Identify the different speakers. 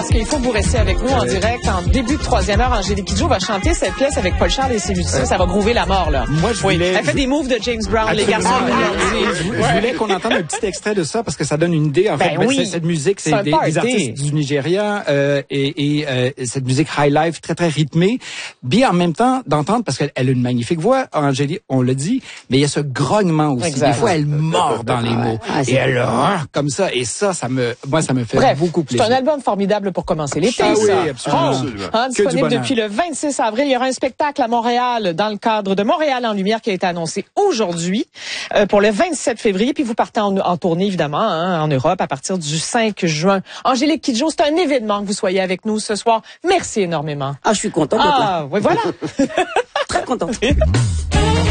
Speaker 1: Parce qu'il faut que vous restiez avec nous en direct. En début de troisième heure, Angélique Kidjo va chanter cette pièce avec Paul Charles et ses musiciens. Ça va groover la mort, là.
Speaker 2: Moi, je voulais...
Speaker 1: Elle fait des moves de James Brown,
Speaker 2: Absolument.
Speaker 1: les garçons.
Speaker 2: Je voulais qu'on entende un petit extrait de ça parce que ça donne une idée. En fait, cette musique, c'est des artistes du Nigeria et cette musique high life très, très rythmée. Bien en même temps d'entendre, parce qu'elle a une magnifique voix, Angélique, on l'a dit, mais il y a ce grognement aussi. Exact. Des fois, elle mord dans les mots. Et elle comme ça. Et ça me fait beaucoup plaisir.
Speaker 1: C'est un album formidable pour commencer l'été, ça.
Speaker 2: Oui, absolument.
Speaker 1: Disponible depuis le 26 avril. Il y aura un spectacle à Montréal dans le cadre de Montréal en Lumière qui a été annoncé aujourd'hui pour le 27 février. Puis vous partez en tournée, évidemment, en Europe à partir du 5 juin. Angélique Kidjo, c'est un événement que vous soyez avec nous ce soir. Merci énormément.
Speaker 3: Ah, je suis contente d'être là.
Speaker 1: Oui, voilà.
Speaker 3: Très contente.